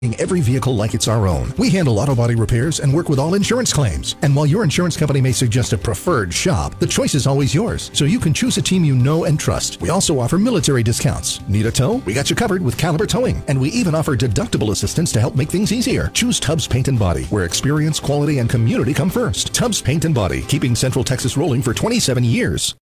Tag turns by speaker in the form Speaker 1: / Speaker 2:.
Speaker 1: Every vehicle like it's our own. We handle auto body repairs and work with all insurance claims. And while your insurance company may suggest a preferred shop, the choice is always yours, so you can choose a team you know and trust. We also offer military discounts. Need a tow? We got you covered with Caliber Towing. And we even offer deductible assistance to help make things easier. Choose Tubbs Paint and Body, where experience, quality, and community come first. Tubbs Paint and Body, keeping Central Texas rolling for 27 years.